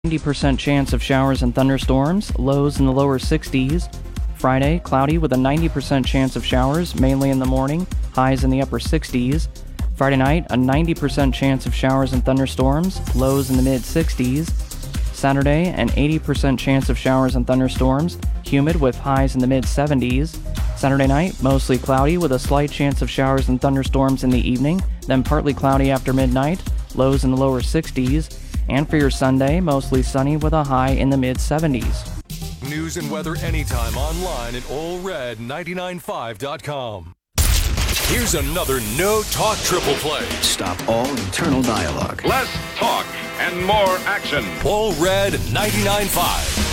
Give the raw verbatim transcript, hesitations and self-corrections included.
ninety percent chance of showers and thunderstorms, lows in the lower sixties. Friday, cloudy with a ninety percent chance of showers, mainly in the morning, highs in the upper sixties. Friday night, a ninety percent chance of showers and thunderstorms, lows in the mid-sixties. Saturday, an eighty percent chance of showers and thunderstorms, humid with highs in the mid-seventies. Saturday night, mostly cloudy with a slight chance of showers and thunderstorms in the evening, then partly cloudy after midnight, lows in the lower sixties. And for your Sunday, mostly sunny with a high in the mid-seventies. News and weather anytime online at Ole Red ninety-nine point five dot com. Here's another No Talk triple play. Stop all internal dialogue. Less talk and more action. Ole Red ninety-nine point five.